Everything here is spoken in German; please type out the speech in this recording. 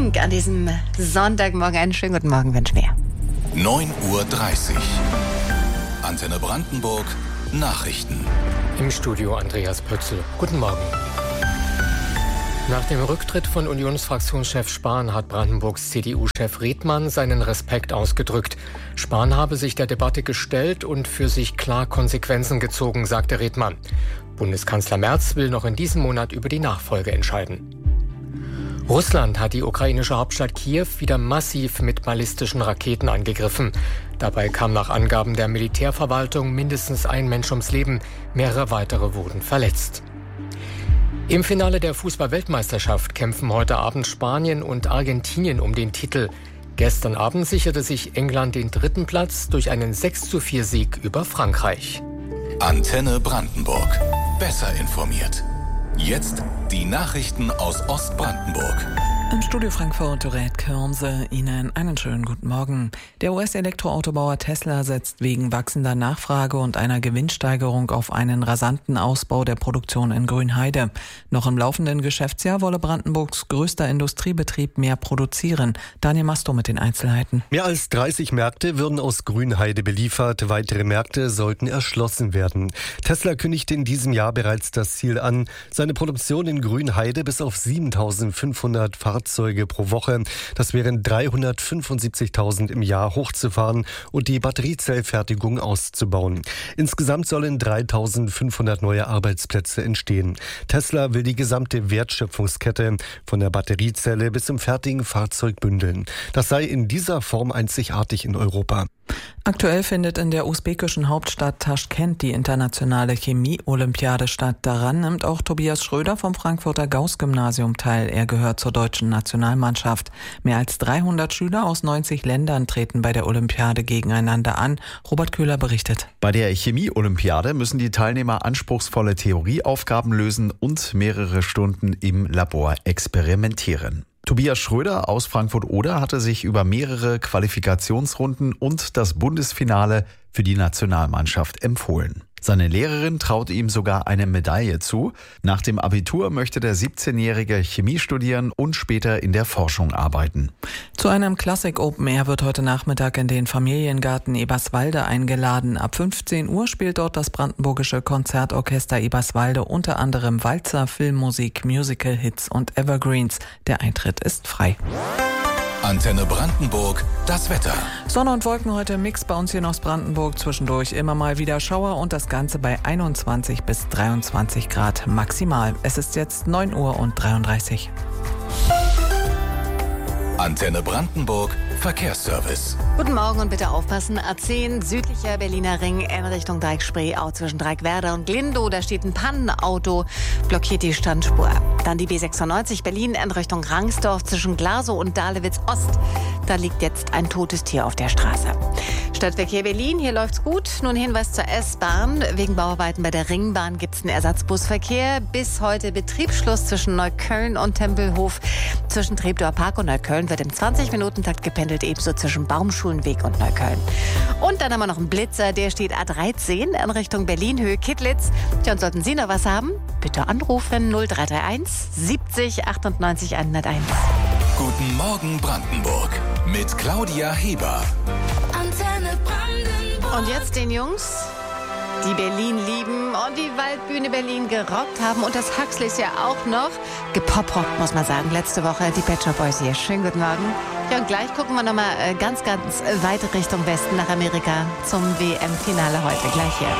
Pink an diesem Sonntagmorgen. Einen schönen guten Morgen wünschen wir. 9:30 Uhr. Antenne Brandenburg. Nachrichten. Im Studio Andreas Pötzl. Guten Morgen. Nach dem Rücktritt von Unionsfraktionschef Spahn hat Brandenburgs CDU-Chef Redmann seinen Respekt ausgedrückt. Spahn habe sich der Debatte gestellt und für sich klar Konsequenzen gezogen, sagte Redmann. Bundeskanzler Merz will noch in diesem Monat über die Nachfolge entscheiden. Russland hat die ukrainische Hauptstadt Kiew wieder massiv mit ballistischen Raketen angegriffen. Dabei kam nach Angaben der Militärverwaltung mindestens ein Mensch ums Leben, mehrere weitere wurden verletzt. Im Finale der Fußball-Weltmeisterschaft kämpfen heute Abend Spanien und Argentinien um den Titel. Gestern Abend sicherte sich England den 3. Platz durch einen 6:4-Sieg über Frankreich. Antenne Brandenburg. Besser informiert. Jetzt die Nachrichten aus Ostbrandenburg. Im Studio Frankfurt, Dorette Kürnse, Ihnen einen schönen guten Morgen. Der US-Elektroautobauer Tesla setzt wegen wachsender Nachfrage und einer Gewinnsteigerung auf einen rasanten Ausbau der Produktion in Grünheide. Noch im laufenden Geschäftsjahr wolle Brandenburgs größter Industriebetrieb mehr produzieren. Daniel Masto mit den Einzelheiten. Mehr als 30 Märkte würden aus Grünheide beliefert. Weitere Märkte sollten erschlossen werden. Tesla kündigte in diesem Jahr bereits das Ziel an, seine Produktion in Grünheide bis auf 7.500 Fahrzeuge pro Woche, das wären 375.000 im Jahr, hochzufahren und die Batteriezellfertigung auszubauen. Insgesamt sollen 3.500 neue Arbeitsplätze entstehen. Tesla will die gesamte Wertschöpfungskette von der Batteriezelle bis zum fertigen Fahrzeug bündeln. Das sei in dieser Form einzigartig in Europa. Aktuell findet in der usbekischen Hauptstadt Taschkent die internationale Chemie-Olympiade statt. Daran nimmt auch Tobias Schröder vom Frankfurter Gauß-Gymnasium teil. Er gehört zur deutschen Nationalmannschaft. Mehr als 300 Schüler aus 90 Ländern treten bei der Olympiade gegeneinander an. Robert Köhler berichtet. Bei der Chemie-Olympiade müssen die Teilnehmer anspruchsvolle Theorieaufgaben lösen und mehrere Stunden im Labor experimentieren. Tobias Schröder aus Frankfurt-Oder hatte sich über mehrere Qualifikationsrunden und das Bundesfinale für die Nationalmannschaft empfohlen. Seine Lehrerin traut ihm sogar eine Medaille zu. Nach dem Abitur möchte der 17-Jährige Chemie studieren und später in der Forschung arbeiten. Zu einem Classic Open Air wird heute Nachmittag in den Familiengarten Eberswalde eingeladen. Ab 15 Uhr spielt dort das Brandenburgische Konzertorchester Eberswalde unter anderem Walzer, Filmmusik, Musical-Hits und Evergreens. Der Eintritt ist frei. Antenne Brandenburg, das Wetter. Sonne und Wolken heute im Mix bei uns hier in Ostbrandenburg. Zwischendurch immer mal wieder Schauer und das Ganze bei 21 bis 23 Grad maximal. Es ist jetzt 9:33 Uhr. Antenne Brandenburg, Verkehrsservice. Guten Morgen und bitte aufpassen. A10 südlicher Berliner Ring in Richtung Deichspreeau zwischen Dreieckwerder und Glindow. Da steht ein Pannenauto, blockiert die Standspur. Dann die B96 Berlin in Richtung Rangsdorf zwischen Glasow und Dahlewitz Ost. Da liegt jetzt ein totes Tier auf der Straße. Stadtverkehr Berlin, hier läuft's gut. Nun Hinweis zur S-Bahn. Wegen Bauarbeiten bei der Ringbahn gibt's einen Ersatzbusverkehr. Bis heute Betriebsschluss zwischen Neukölln und Tempelhof. Zwischen Treptower Park und Neukölln wird im 20-Minuten-Takt gependelt, ebenso zwischen Baumschulenweg und Neukölln. Und dann haben wir noch einen Blitzer, der steht A13 in Richtung Berlin-Höhe Kittlitz. Tja, und sollten Sie noch was haben, bitte anrufen 0331 70 98 101. Guten Morgen Brandenburg mit Claudia Heber. Antenne Brandenburg. Und jetzt den Jungs, die Berlin lieben und die Waldbühne Berlin gerockt haben und das Huxleys ja auch noch gepoprockt, muss man sagen. Letzte Woche die Pet Shop Boys hier. Schönen guten Morgen. Ja, und gleich gucken wir nochmal ganz weit Richtung Westen nach Amerika zum WM-Finale heute. Gleich hier.